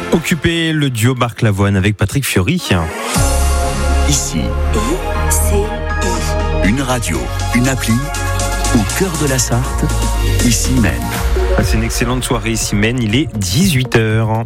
Occupé le duo Marc Lavoine avec Patrick Fiori. Ici, une radio, une appli, au cœur de la Sarthe, ici même. C'est une excellente soirée ici même, il est 18h.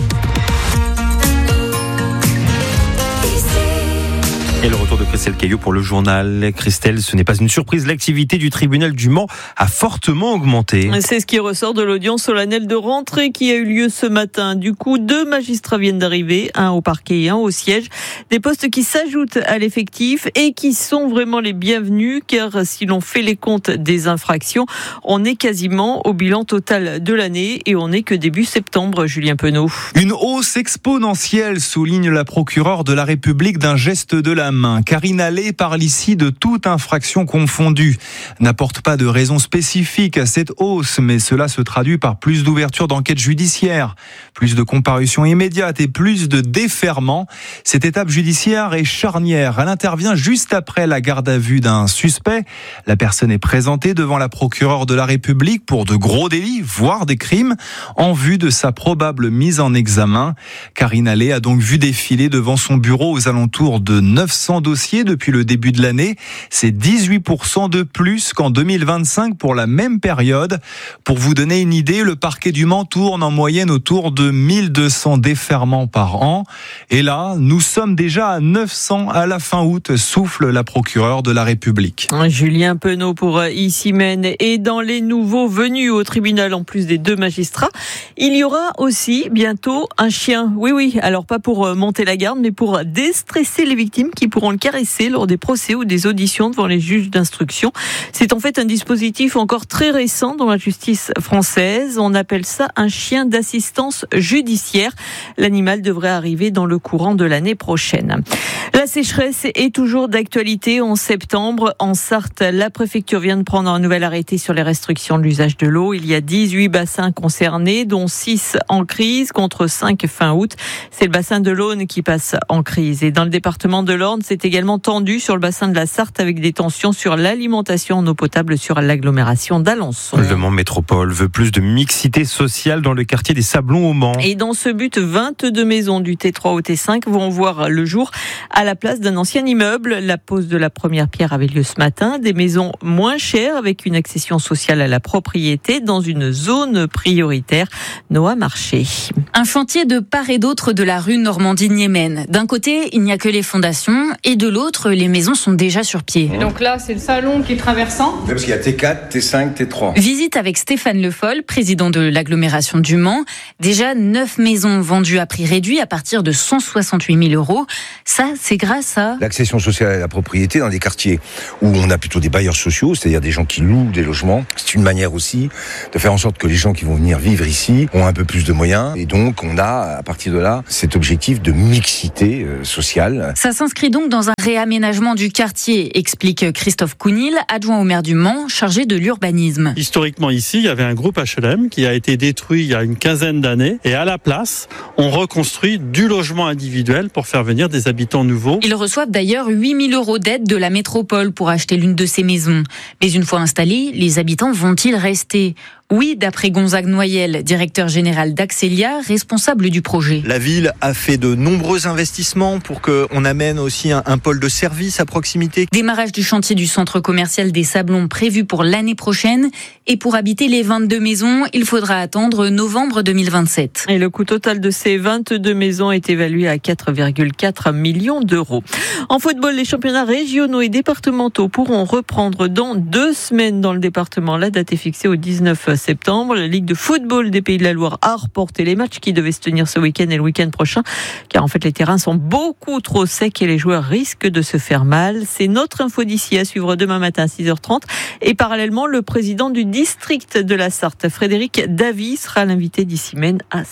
Et le retour de Christelle Caillot pour le journal. Christelle, ce n'est pas une surprise, l'activité du tribunal du Mans a fortement augmenté. C'est ce qui ressort de l'audience solennelle de rentrée qui a eu lieu ce matin. Du coup, 2 magistrats viennent d'arriver, un au parquet et un au siège. Des postes qui s'ajoutent à l'effectif et qui sont vraiment les bienvenus, car si l'on fait les comptes des infractions, on est quasiment au bilan total de l'année et on n'est que début septembre, Julien Penaud. Une hausse exponentielle, souligne la procureure de la République d'un geste de la main. Karine Allais parle ici de toute infraction confondue. N'apporte pas de raison spécifique à cette hausse, mais cela se traduit par plus d'ouverture d'enquêtes judiciaires, plus de comparutions immédiates et plus de déferrement. Cette étape judiciaire est charnière. Elle intervient juste après la garde à vue d'un suspect. La personne est présentée devant la procureure de la République pour de gros délits, voire des crimes, en vue de sa probable mise en examen. Karine Allais a donc vu défiler devant son bureau aux alentours de 900 dossiers depuis le début de l'année. C'est 18% de plus qu'en 2025 pour la même période. Pour vous donner une idée, le parquet du Mans tourne en moyenne autour de 1200 déferments par an. Et là, nous sommes déjà à 900 à la fin août, souffle la procureure de la République. Julien Penaud pour Ici Maine. Et dans les nouveaux venus au tribunal, en plus des 2 magistrats, il y aura aussi bientôt un chien. Oui, alors pas pour monter la garde, mais pour déstresser les victimes qui pourront le caresser lors des procès ou des auditions devant les juges d'instruction. C'est en fait un dispositif encore très récent dans la justice française. On appelle ça un chien d'assistance judiciaire. L'animal devrait arriver dans le courant de l'année prochaine. La sécheresse est toujours d'actualité en septembre. En Sarthe, la préfecture vient de prendre un nouvel arrêté sur les restrictions de l'usage de l'eau. Il y a 18 bassins concernés, dont 6 en crise contre 5 fin août. C'est le bassin de l'Aune qui passe en crise. Et dans le département de l'Orne, c'est également tendu sur le bassin de la Sarthe avec des tensions sur l'alimentation en eau potable sur l'agglomération d'Alençon. Le Mans Métropole veut plus de mixité sociale dans le quartier des Sablons au Mans. Et dans ce but, 22 maisons du T3 au T5 vont voir le jour à la place d'un ancien immeuble. La pose de la première pierre avait lieu ce matin. Des maisons moins chères avec une accession sociale à la propriété dans une zone prioritaire. Noah Marché. Un chantier de part et d'autre de la rue Normandie-Niémen. D'un côté, il n'y a que les fondations et de l'autre, les maisons sont déjà sur pied. Et donc là, c'est le salon qui est traversant. Parce qu'il y a T4, T5, T3. Visite avec Stéphane Le Foll, président de l'agglomération du Mans. Déjà 9 maisons vendues à prix réduit à partir de 168 000 €. Ça, c'est grâce à l'accession sociale à la propriété dans des quartiers où on a plutôt des bailleurs sociaux, c'est-à-dire des gens qui louent des logements. C'est une manière aussi de faire en sorte que les gens qui vont venir vivre ici ont un peu plus de moyens. Et donc, on a, à partir de là, cet objectif de mixité sociale. Ça s'inscrit donc dans un réaménagement du quartier, explique Christophe Counil, adjoint au maire du Mans, chargé de l'urbanisme. Historiquement ici, il y avait un groupe HLM qui a été détruit il y a une quinzaine d'années et à la place, on reconstruit du logement individuel pour faire venir des habitants nouveaux. Ils reçoivent d'ailleurs 8 000 € d'aide de la métropole pour acheter l'une de ces maisons. Mais une fois installés, les habitants vont-ils rester ? Oui, d'après Gonzague Noyel, directeur général d'Axelia, responsable du projet. La ville a fait de nombreux investissements pour qu'on amène aussi un pôle de service à proximité. Démarrage du chantier du centre commercial des Sablons prévu pour l'année prochaine. Et pour habiter les 22 maisons, il faudra attendre novembre 2027. Et le coût total de ces 22 maisons est évalué à 4,4 millions d'euros. En football, les championnats régionaux et départementaux pourront reprendre dans 2 semaines dans le département. La date est fixée au 19 septembre. La Ligue de football des Pays de la Loire a reporté les matchs qui devaient se tenir ce week-end et le week-end prochain, car en fait les terrains sont beaucoup trop secs et les joueurs risquent de se faire mal. C'est notre info d'ici à suivre demain matin à 6h30. Et parallèlement, le président du district de la Sarthe, Frédéric Davy, sera l'invité d'ici Maine à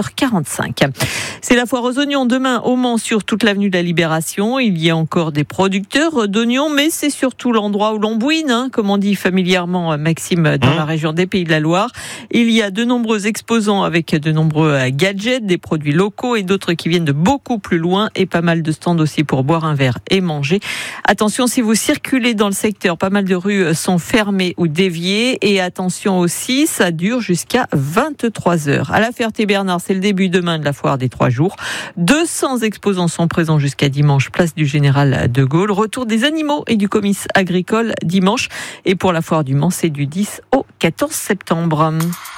7h45. C'est la foire aux oignons demain au Mans sur toute l'avenue de la Libération. Il y a encore des producteurs d'oignons, mais c'est surtout l'endroit où l'on bouine, comme on dit familièrement, Maxime, dans la région des Pays de la la Loire. Il y a de nombreux exposants avec de nombreux gadgets, des produits locaux et d'autres qui viennent de beaucoup plus loin et pas mal de stands aussi pour boire un verre et manger. Attention, si vous circulez dans le secteur, pas mal de rues sont fermées ou déviées et attention aussi, ça dure jusqu'à 23h. À la Ferté-Bernard, c'est le début demain de la foire des 3 jours. 200 exposants sont présents jusqu'à dimanche, place du Général de Gaulle. Retour des animaux et du comice agricole dimanche. Et pour la foire du Mans, c'est du 10 au 14 septembre.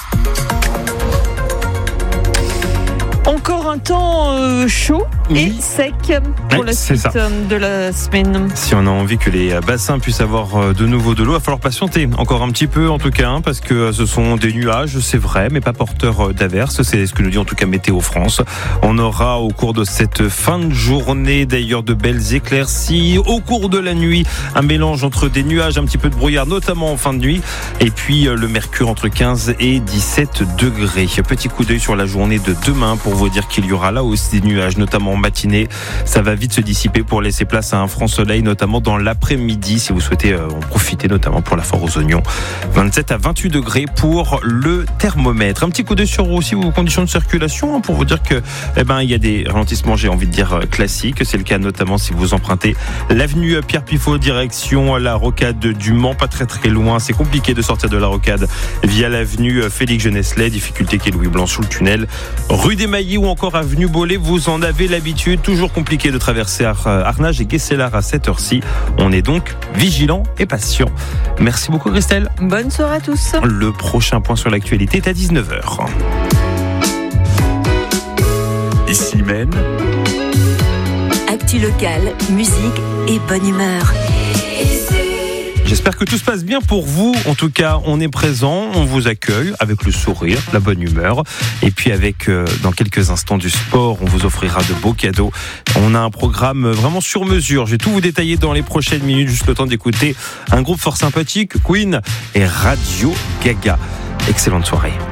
Encore un temps chaud et sec pour la suite de la semaine. Si on a envie que les bassins puissent avoir de nouveau de l'eau, il va falloir patienter encore un petit peu en tout cas, parce que ce sont des nuages, c'est vrai, mais pas porteurs d'averses. C'est ce que nous dit en tout cas Météo France. On aura au cours de cette fin de journée d'ailleurs de belles éclaircies. Au cours de la nuit, un mélange entre des nuages, un petit peu de brouillard, notamment en fin de nuit, et puis le mercure entre 15 et 17 degrés. Petit coup d'œil sur la journée de demain pour vous dire qu'il y aura là aussi des nuages, notamment en matinée. Ça va vite se dissiper pour laisser place à un franc soleil, notamment dans l'après-midi, si vous souhaitez en profiter, notamment pour la foire aux oignons. 27 à 28 degrés pour le thermomètre. Un petit coup d'œil sur aussi vos conditions de circulation, pour vous dire que, il y a des ralentissements, j'ai envie de dire classiques. C'est le cas notamment si vous empruntez l'avenue Pierre Pifot, direction la rocade du Mans, pas très très loin. C'est compliqué de sortir de la rocade via l'avenue Félix Geneslet, difficulté quai Louis Blanc sous le tunnel. Rue des Maillis ou encore avenue Bollé, vous en avez l'habitude. Toujours compliqué de traverser Arnage et Guesselard à cette heure-ci. On est donc vigilant et patient. Merci beaucoup Christelle. Bonne soirée à tous. Le prochain point sur l'actualité est à 19h. Ici Maine. Actu locale, musique et bonne humeur. J'espère que tout se passe bien pour vous. En tout cas, on est présent, on vous accueille avec le sourire, la bonne humeur. Et puis avec, dans quelques instants, du sport, on vous offrira de beaux cadeaux. On a un programme vraiment sur mesure. Je vais tout vous détailler dans les prochaines minutes. Juste le temps d'écouter un groupe fort sympathique, Queen et Radio Gaga. Excellente soirée.